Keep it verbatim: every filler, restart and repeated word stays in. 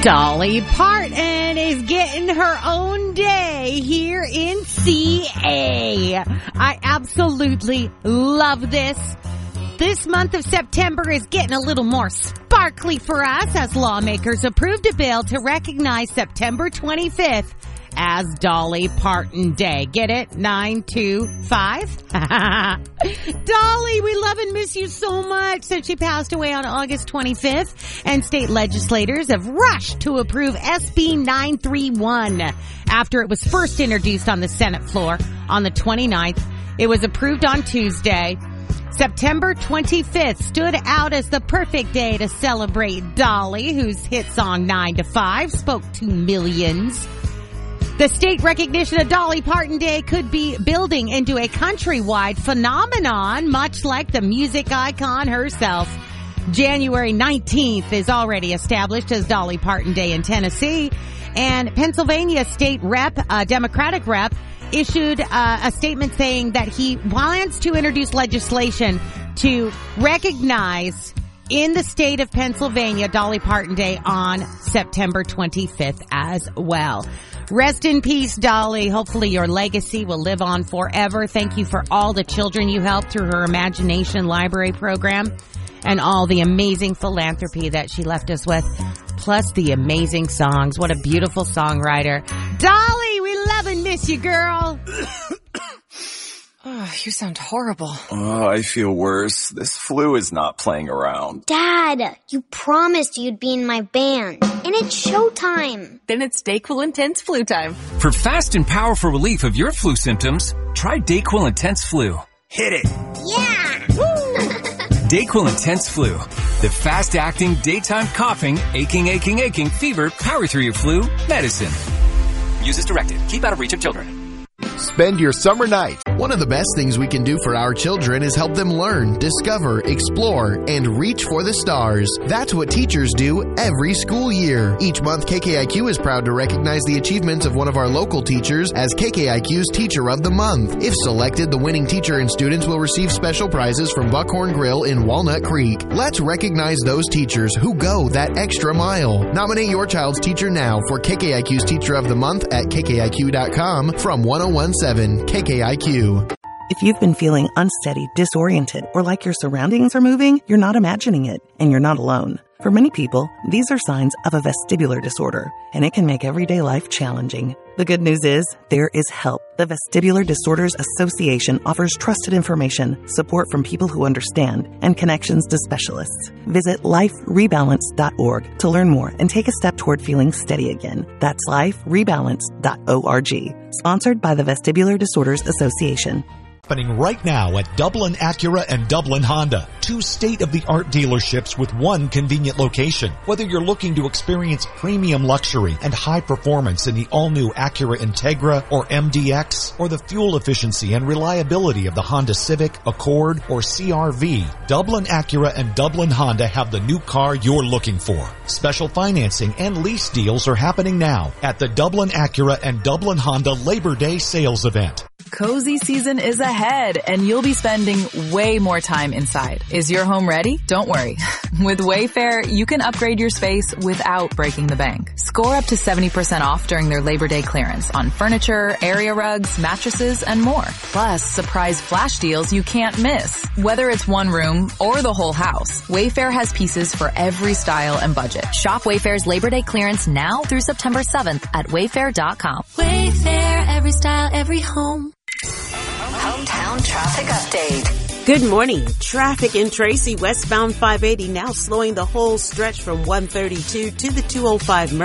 Dolly Parton is getting her own day here in C A. I absolutely love this. This month of September is getting a little more sparkly for us as lawmakers approved a bill to recognize September twenty-fifth as Dolly Parton Day. Get it? nine two five Dolly, we love and miss you so much since she passed away on August twenty-fifth. And state legislators have rushed to approve S B nine thirty-one after it was first introduced on the Senate floor on the twenty-ninth. It was approved on Tuesday. September twenty-fifth stood out as the perfect day to celebrate Dolly, whose hit song nine to five spoke to millions. The state recognition of Dolly Parton Day could be building into a countrywide phenomenon, much like the music icon herself. January nineteenth is already established as Dolly Parton Day in Tennessee, and Pennsylvania state rep, uh, Democratic rep, issued uh, a statement saying that he wants to introduce legislation to recognize in the state of Pennsylvania Dolly Parton Day on September twenty-fifth as well. Rest in peace, Dolly. Hopefully your legacy will live on forever. Thank you for all the children you helped through her Imagination Library program and all the amazing philanthropy that she left us with, plus the amazing songs. What a beautiful songwriter. Dolly, we love and miss you, girl. Oh, you sound horrible. Oh, I feel worse. This flu is not playing around. Dad, you promised you'd be in my band. And it's showtime. Then it's Dayquil Intense Flu time. For fast and powerful relief of your flu symptoms, try Dayquil Intense Flu. Hit it. Yeah! Dayquil Intense Flu. The fast-acting, daytime coughing, aching, aching, aching, fever, power through your flu medicine. Use as directed. Keep out of reach of children. Spend your summer night. One of the best things we can do for our children is help them learn, discover, explore, and reach for the stars. That's what teachers do every school year. Each month, K K I Q is proud to recognize the achievements of one of our local teachers as K K I Q's Teacher of the Month. If selected, the winning teacher and students will receive special prizes from Buckhorn Grill in Walnut Creek. Let's recognize those teachers who go that extra mile. Nominate your child's teacher now for K K I Q's Teacher of the Month at K K I Q dot com from one oh one point seven K K I Q. If you've been feeling unsteady, disoriented, or like your surroundings are moving, you're not imagining it, and you're not alone. For many people, these are signs of a vestibular disorder, and it can make everyday life challenging. The good news is, there is help. The Vestibular Disorders Association offers trusted information, support from people who understand, and connections to specialists. Visit life rebalance dot org to learn more and take a step toward feeling steady again. That's life rebalance dot org. Sponsored by the Vestibular Disorders Association. Happening right now at Dublin Acura and Dublin Honda, two state-of-the-art dealerships with one convenient location. Whether you're looking to experience premium luxury and high performance in the all-new Acura Integra or M D X, or the fuel efficiency and reliability of the Honda Civic, Accord, or C R V, Dublin Acura and Dublin Honda have the new car you're looking for. Special financing and lease deals are happening now at the Dublin Acura and Dublin Honda Labor Day sales event. Cozy season is ahead, and you'll be spending way more time inside. Is your home ready? Don't worry. With Wayfair, you can upgrade your space without breaking the bank. Score up to seventy percent off during their Labor Day clearance on furniture, area rugs, mattresses, and more. Plus, surprise flash deals you can't miss. Whether it's one room or the whole house, Wayfair has pieces for every style and budget. Shop Wayfair's Labor Day clearance now through September seventh at wayfair dot com. Wayfair, every style, every home. Hometown traffic update. Good morning. Traffic in Tracy, westbound five eighty now slowing the whole stretch from one thirty-two to the two oh five